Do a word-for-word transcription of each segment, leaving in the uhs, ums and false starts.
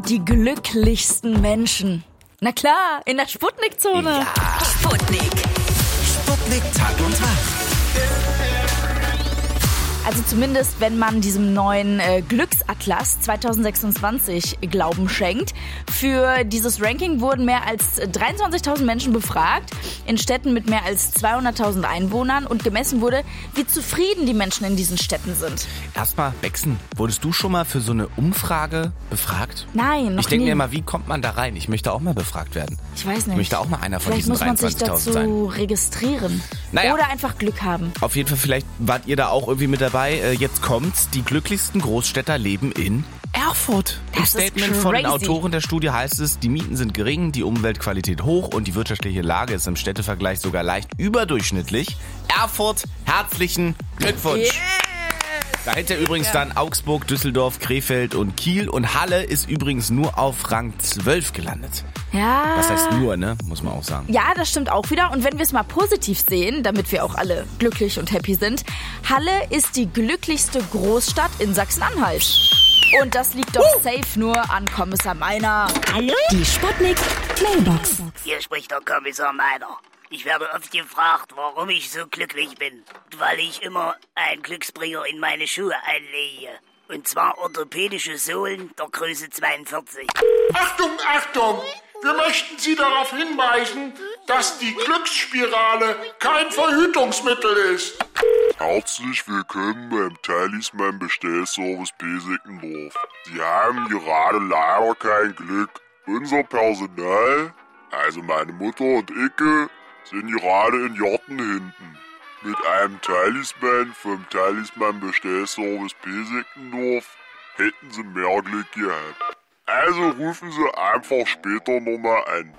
die glücklichsten Menschen? Na klar, in der Sputnik-Zone. Ja. Sputnik. Sputnik Tag und Tag. Also zumindest, wenn man diesem neuen äh, Glücksatlas zwanzig sechsundzwanzig Glauben schenkt. Für dieses Ranking wurden mehr als dreiundzwanzigtausend Menschen befragt, in Städten mit mehr als zweihunderttausend Einwohnern, und gemessen wurde, wie zufrieden die Menschen in diesen Städten sind. Erstmal, Bexen, wurdest du schon mal für so eine Umfrage befragt? Nein, noch Ich denke nie. mir immer, wie kommt man da rein? Ich möchte auch mal befragt werden. Ich weiß nicht. Ich möchte auch mal einer von Vielleicht diesen muss man sich dreiundzwanzigtausend dazu sein. registrieren. Naja. Oder einfach Glück haben. Auf jeden Fall, vielleicht wart ihr da auch irgendwie mit dabei. Äh, Jetzt kommt's. Die glücklichsten Großstädter leben in Erfurt. Im Das ist Statement von den crazy. Autoren der Studie heißt es, die Mieten sind gering, die Umweltqualität hoch und die wirtschaftliche Lage ist im Städtevergleich sogar leicht überdurchschnittlich. Erfurt, herzlichen Glückwunsch! Yes. Dahinter übrigens dann Augsburg, Düsseldorf, Krefeld und Kiel, und Halle ist übrigens nur auf Rang zwölf gelandet. Ja. Das heißt nur, ne? Muss man auch sagen. Ja, das stimmt auch wieder. Und wenn wir es mal positiv sehen, damit wir auch alle glücklich und happy sind, Halle ist die glücklichste Großstadt in Sachsen-Anhalt. Und das liegt doch uh. safe nur an Kommissar Meiner. Hallo? Die Sputnik Mailbox. Hier spricht der Kommissar Meiner. Ich werde oft gefragt, warum ich so glücklich bin. Weil ich immer einen Glücksbringer in meine Schuhe einlege. Und zwar orthopädische Sohlen der Größe zweiundvierzig. Achtung, Achtung! Wir möchten Sie darauf hinweisen, dass die Glücksspirale kein Verhütungsmittel ist. Herzlich willkommen beim Talisman Bestellservice Pesickendorf. Sie haben gerade leider kein Glück. Unser Personal, also meine Mutter und Icke, sind gerade in Jorten hinten. Mit einem Talisman vom Talisman Bestellservice Pesickendorf hätten Sie mehr Glück gehabt. Also rufen Sie einfach später nochmal an.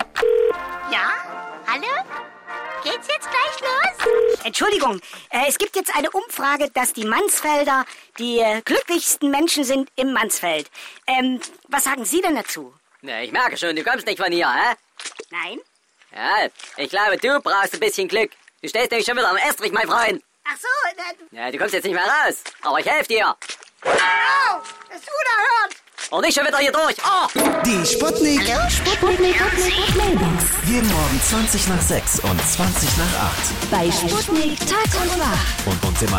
Ja? Hallo? Geht's jetzt gleich los? Entschuldigung, äh, es gibt jetzt eine Umfrage, dass die Mansfelder die äh, glücklichsten Menschen sind im Mansfeld. Ähm, was sagen Sie denn dazu? Na, ich merke schon, du kommst nicht von hier, hä? Nein? Ja, ich glaube, du brauchst ein bisschen Glück. Du stehst nämlich schon wieder am Estrich, mein Freund. Ach so, dann... Ja, du kommst jetzt nicht mehr raus. Aber ich helfe dir. Au! Das unerhört! Und nicht schon wieder hier durch. Oh! Die Sputnik. Hallo, Sputnik Mailbox. Jeden Morgen zwanzig nach sechs und zwanzig nach acht. Bei Sputnik Tag und Nacht. Und uns immer